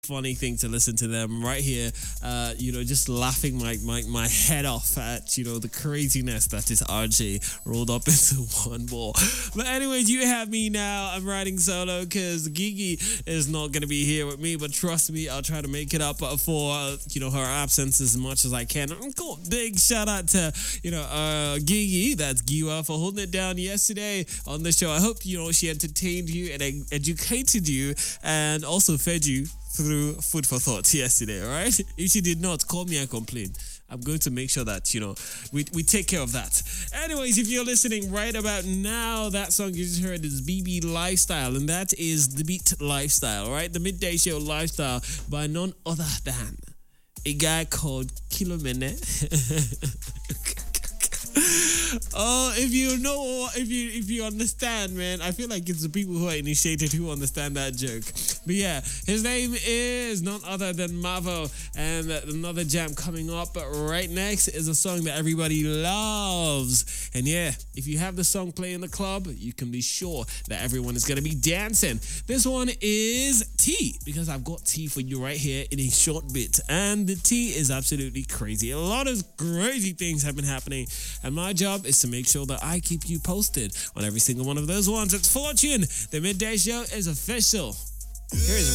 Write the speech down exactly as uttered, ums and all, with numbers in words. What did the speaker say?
funny thing to listen to them right here, uh, you know, just laughing my, my, my head off at, you know, the craziness that is R J rolled up into one ball. But anyways, you have me now. I'm riding solo because Gigi is not going to be here with me, but trust me, I'll try to make it up for, uh, you know, her absence as much as I can. Cool. Big shout out to, you know, uh, Gigi, that's Giwa, for holding it down yesterday on the show. I hope, you know, she entertained you and ed- educated you and also fed you through food for thought yesterday, all right? If she did not, call me and complain. I'm going to make sure that, you know, we, we take care of that. Anyways, if you're listening right about now, that song you just heard is B B Lifestyle, and that is The Beat Lifestyle, right? The Midday Show Lifestyle by none other than a guy called Kilomene. Oh, if you know, if you if you understand, man, I feel like it's the people who are initiated who understand that joke. But yeah, his name is none other than Mavo, and another jam coming up right next is a song that everybody loves. And yeah, if you have the song play in the club, you can be sure that everyone is gonna be dancing. This one is T, because I've got T for you right here in a short bit, and the T is absolutely crazy. A lot of crazy things have been happening, and my job is to make sure that I keep you posted on every single one of those ones. It's Fortune. The Midday Show is official. Here's